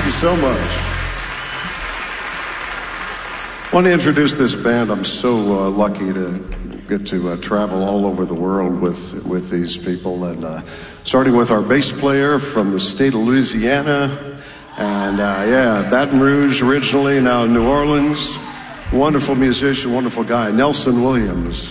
Thank you so much. I want to introduce this band. I'm so lucky to get to travel all over the world with these people. And starting with our bass player from the state of Louisiana. And Baton Rouge originally, now New Orleans. Wonderful musician, wonderful guy, Nelson Williams.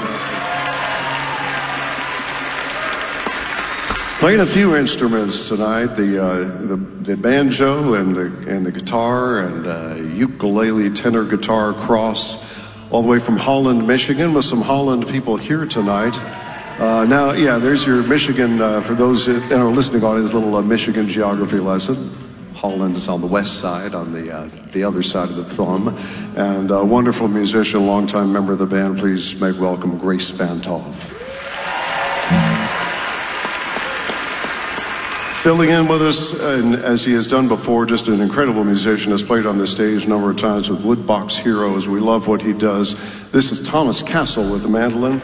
Playing a few instruments tonight, the banjo and the guitar and ukulele, tenor guitar, cross, all the way from Holland, Michigan, with some Holland people here tonight. There's your Michigan, for those in our listening audience, little Michigan geography lesson. Holland is on the west side, on the other side of the thumb. And a wonderful musician, longtime member of the band. Please make welcome Grace Van Tove. Filling in with us, and as he has done before, just an incredible musician, has played on the stage a number of times with Woodbox Heroes. We love what he does. This is Thomas Castle with the mandolin.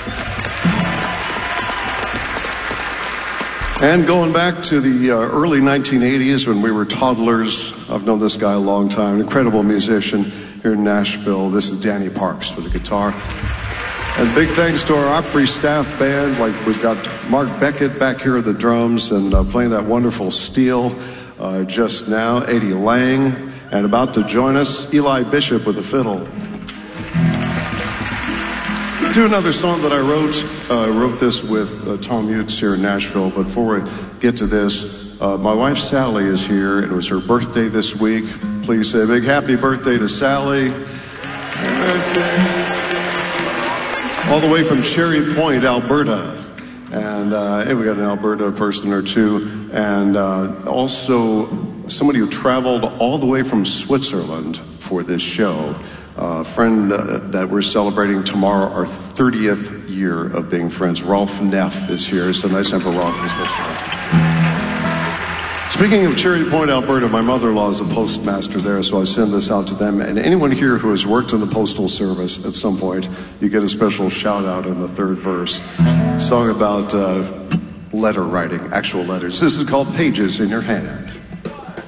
And going back to the early 1980s when we were toddlers, I've known this guy a long time, incredible musician here in Nashville. This is Danny Parks with the guitar. And big thanks to our Opry staff band, like we've got Mark Beckett back here at the drums and playing that wonderful steel just now, Eddie Lang, and about to join us, Eli Bishop with the fiddle. Do another song that I wrote this with Tom Utz here in Nashville, but before we get to this, my wife Sally is here, and it was her birthday this week. Please say a big happy birthday to Sally. Happy birthday. All the way from Cherry Point, Alberta. And we got an Alberta person or two. And also somebody who traveled all the way from Switzerland for this show. A friend that we're celebrating tomorrow, our 30th year of being friends. Rolf Neff is here. So nice to have a Rolf from Switzerland. Speaking of Cherry Point, Alberta, my mother-in-law is a postmaster there, so I send this out to them. And anyone here who has worked in the Postal Service at some point, you get a special shout-out in the third verse. A song about letter writing, actual letters. This is called Pages in Your Hand.